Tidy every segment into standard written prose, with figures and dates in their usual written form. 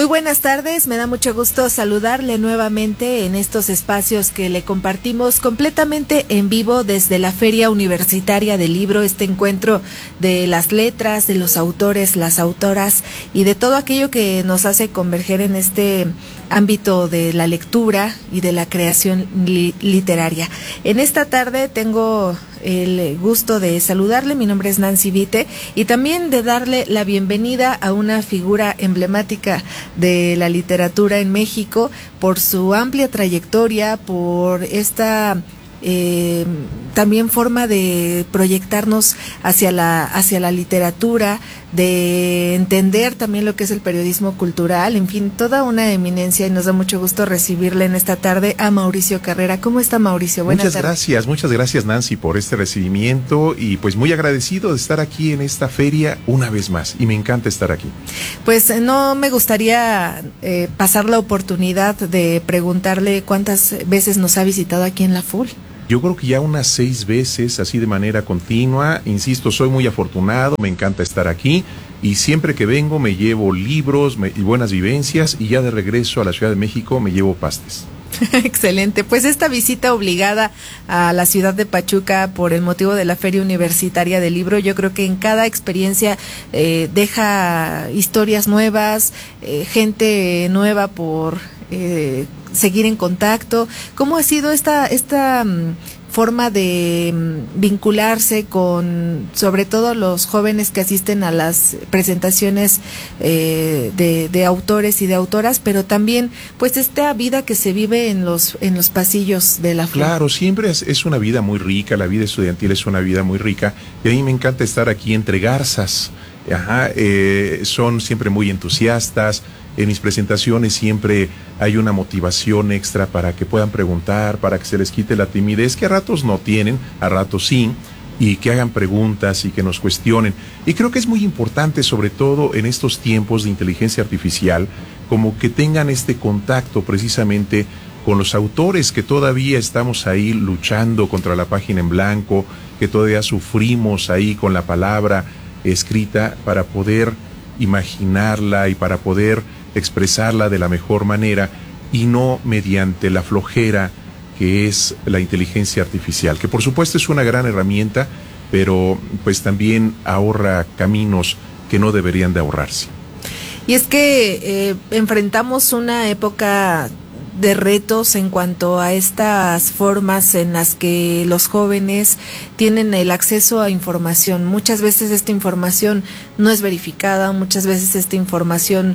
Muy buenas tardes, me da mucho gusto saludarle nuevamente en estos espacios que le compartimos completamente en vivo desde la Feria Universitaria del Libro, este encuentro de las letras, de los autores, las autoras y de todo aquello que nos hace converger en este ámbito de la lectura y de la creación literaria. En esta tarde tengo el gusto de saludarle, mi nombre es Nancy Vite, y también de darle la bienvenida a una figura emblemática de la literatura en México por su amplia trayectoria, por esta también forma de proyectarnos hacia la literatura, de entender también lo que es el periodismo cultural, en fin, toda una eminencia, y nos da mucho gusto recibirle en esta tarde a Mauricio Carrera. ¿Cómo está, Mauricio? Buenas tardes. Muchas gracias, Nancy, por este recibimiento, y pues muy agradecido de estar aquí en esta feria una vez más, y me encanta estar aquí. Pues no me gustaría pasar la oportunidad de preguntarle cuántas veces nos ha visitado aquí en la FUL. Yo creo que ya unas 6 veces, así de manera continua. Insisto, soy muy afortunado, me encanta estar aquí, y siempre que vengo me llevo libros y buenas vivencias, y ya de regreso a la Ciudad de México me llevo pastes. Excelente, pues esta visita obligada a la ciudad de Pachuca por el motivo de la Feria Universitaria del Libro, yo creo que en cada experiencia deja historias nuevas, gente nueva por seguir en contacto. ¿Cómo ha sido esta forma de vincularse con, sobre todo, los jóvenes que asisten a las presentaciones de autores y de autoras, pero también pues esta vida que se vive en los pasillos de la FUL? Claro, siempre es una vida muy rica, la vida estudiantil es una vida muy rica, y a mí me encanta estar aquí entre garzas. Son siempre muy entusiastas. En mis presentaciones siempre hay una motivación extra para que puedan preguntar, para que se les quite la timidez, que a ratos no tienen, a ratos sí, y que hagan preguntas y que nos cuestionen. Y creo que es muy importante, sobre todo en estos tiempos de inteligencia artificial, como que tengan este contacto precisamente con los autores, que todavía estamos ahí luchando contra la página en blanco, que todavía sufrimos ahí con la palabra escrita, para poder imaginarla y para poder expresarla de la mejor manera, y no mediante la flojera que es la inteligencia artificial, que por supuesto es una gran herramienta, pero pues también ahorra caminos que no deberían de ahorrarse. Y es que enfrentamos una época de retos en cuanto a estas formas en las que los jóvenes tienen el acceso a información. Muchas veces esta información no es verificada, muchas veces esta información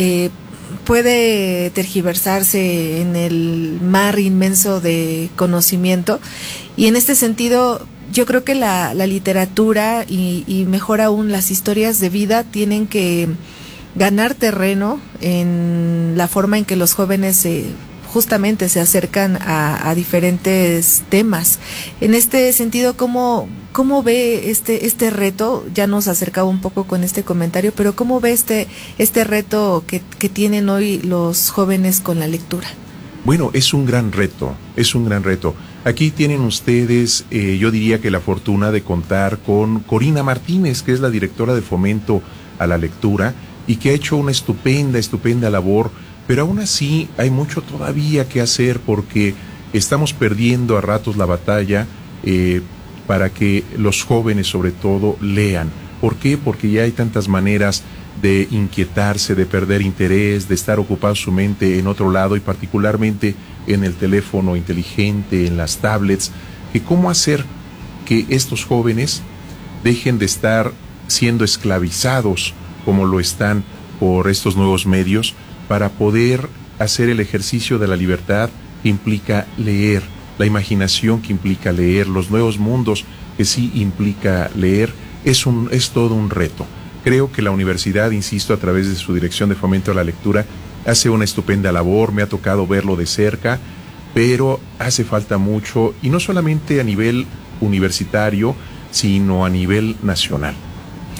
puede tergiversarse en el mar inmenso de conocimiento, y en este sentido yo creo que la literatura y mejor aún las historias de vida tienen que ganar terreno en la forma en que los jóvenes justamente se acercan a diferentes temas. En este sentido, ¿cómo ve este reto? Ya nos acercaba un poco con este comentario, pero ¿cómo ve este reto que tienen hoy los jóvenes con la lectura? Bueno, es un gran reto, es un gran reto. Aquí tienen ustedes, yo diría que la fortuna de contar con Corina Martínez, que es la directora de Fomento a la Lectura, y que ha hecho una estupenda labor, pero aún así hay mucho todavía que hacer, porque estamos perdiendo a ratos la batalla para que los jóvenes sobre todo lean. ¿Por qué? Porque ya hay tantas maneras de inquietarse, de perder interés, de estar ocupado su mente en otro lado, y particularmente en el teléfono inteligente, en las tablets, que cómo hacer que estos jóvenes dejen de estar siendo esclavizados como lo están por estos nuevos medios, para poder hacer el ejercicio de la libertad que implica leer, la imaginación que implica leer, los nuevos mundos que sí implica leer. Es todo un reto. Creo que la universidad, insisto, a través de su Dirección de Fomento a la Lectura, hace una estupenda labor, me ha tocado verlo de cerca, pero hace falta mucho, y no solamente a nivel universitario, sino a nivel nacional.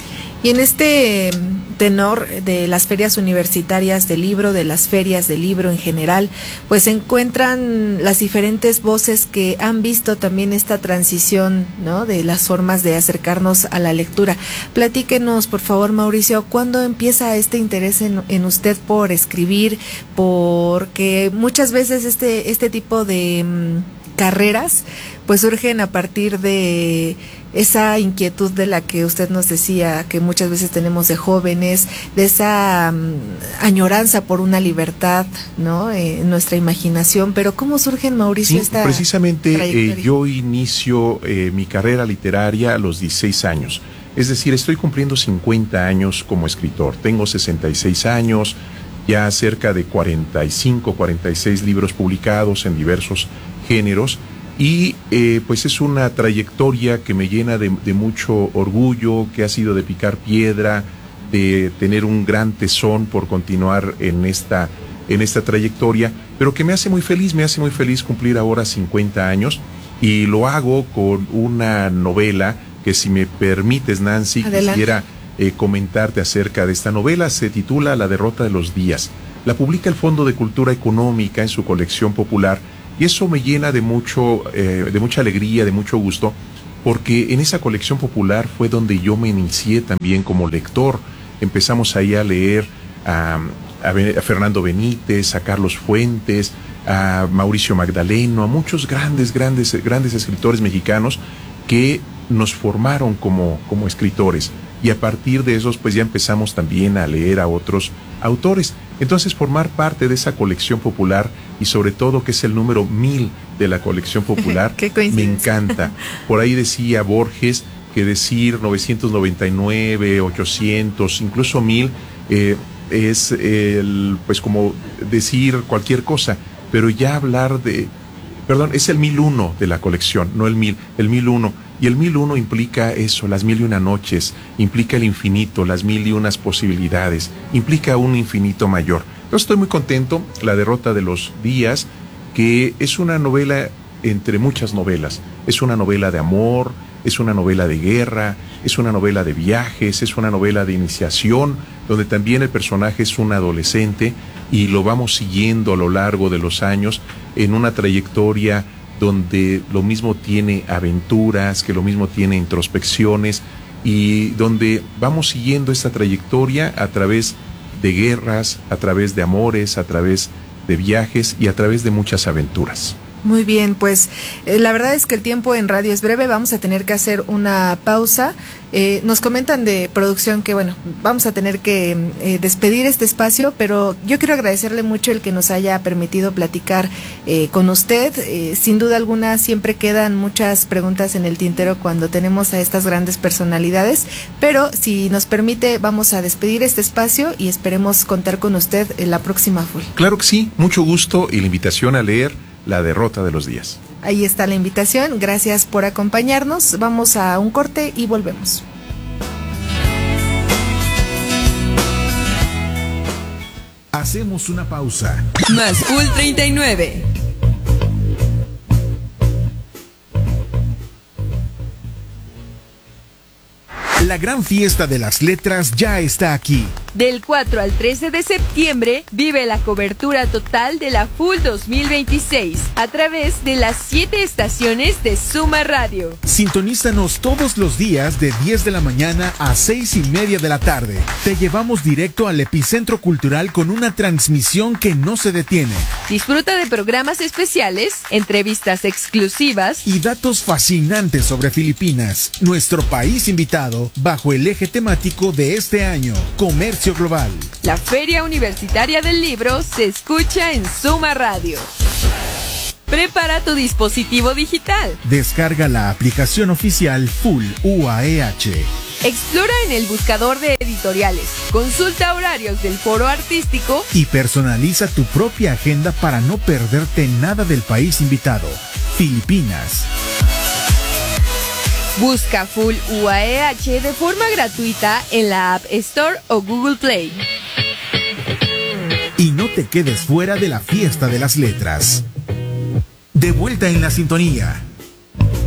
Y en este tenor de las ferias universitarias del libro, de las ferias del libro en general, pues se encuentran las diferentes voces que han visto también esta transición, ¿no?, de las formas de acercarnos a la lectura. Platíquenos, por favor, Mauricio, ¿cuándo empieza este interés en usted por escribir? Porque muchas veces este tipo de carreras pues surgen a partir de esa inquietud de la que usted nos decía que muchas veces tenemos de jóvenes, de esa añoranza por una libertad, ¿no?, en nuestra imaginación. Pero ¿cómo surge, Mauricio, esta precisamente yo inicio mi carrera literaria a los 16 años. Es decir, estoy cumpliendo 50 años como escritor. Tengo 66 años, ya cerca de 45, 46 libros publicados en diversos géneros. Y pues es una trayectoria que me llena de mucho orgullo, que ha sido de picar piedra, de tener un gran tesón por continuar en esta trayectoria, pero que me hace muy feliz cumplir ahora 50 años, y lo hago con una novela que, si me permites, Nancy, adelante, quisiera comentarte acerca de esta novela. Se titula La derrota de los días. La publica el Fondo de Cultura Económica en su colección popular. Y eso me llena de mucha alegría, de mucho gusto, porque en esa colección popular fue donde yo me inicié también como lector. Empezamos ahí a leer a Fernando Benítez, a Carlos Fuentes, a Mauricio Magdaleno, a muchos grandes escritores mexicanos que nos formaron como escritores. Y a partir de esos, pues ya empezamos también a leer a otros autores. Entonces, formar parte de esa colección popular, y sobre todo que es el número 1000 de la colección popular, me encanta. Por ahí decía Borges que decir 999, 800, incluso 1000, es pues como decir cualquier cosa, pero ya hablar es el 1001 de la colección, no el 1000, el 1001. Y el 1001 implica eso, las 1001 noches, implica el infinito, las 1001 posibilidades, implica un infinito mayor. Entonces estoy muy contento. La derrota de los días, que es una novela entre muchas novelas. Es una novela de amor, es una novela de guerra, es una novela de viajes, es una novela de iniciación, donde también el personaje es un adolescente y lo vamos siguiendo a lo largo de los años en una trayectoria donde lo mismo tiene aventuras, que lo mismo tiene introspecciones, y donde vamos siguiendo esta trayectoria a través de guerras, a través de amores, a través de viajes y a través de muchas aventuras. Muy bien, pues la verdad es que el tiempo en radio es breve, vamos a tener que hacer una pausa. Nos comentan de producción que, bueno, vamos a tener que despedir este espacio, pero yo quiero agradecerle mucho el que nos haya permitido platicar con usted. Sin duda alguna, siempre quedan muchas preguntas en el tintero cuando tenemos a estas grandes personalidades, pero si nos permite, vamos a despedir este espacio y esperemos contar con usted en la próxima FUL. Claro que sí, mucho gusto, y la invitación a leer La derrota de los días. Ahí está la invitación, gracias por acompañarnos. Vamos a un corte y volvemos. Hacemos una pausa. Más Full 39. La gran fiesta de las letras ya está aquí. Del 4 al 13 de septiembre, vive la cobertura total de la FUL 2026 a través de las 7 estaciones de Suma Radio. Sintonízanos todos los días de 10 de la mañana a 6:30 de la tarde. Te llevamos directo al epicentro cultural con una transmisión que no se detiene. Disfruta de programas especiales, entrevistas exclusivas y datos fascinantes sobre Filipinas, nuestro país invitado, bajo el eje temático de este año, comercio global. La Feria Universitaria del Libro se escucha en Suma Radio. Prepara tu dispositivo digital. Descarga la aplicación oficial Full UAEH. Explora en el buscador de editoriales, consulta horarios del foro artístico y personaliza tu propia agenda para no perderte nada del país invitado, Filipinas. Busca Full UAEH de forma gratuita en la App Store o Google Play. Y no te quedes fuera de la fiesta de las letras. De vuelta en la sintonía.